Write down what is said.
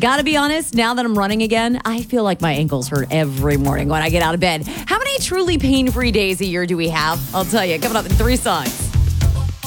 Gotta be honest, now that I'm running again, I feel like my ankles hurt every morning when I get out of bed. How many truly pain-free days a year do we have? I'll tell you, coming up in 3 songs.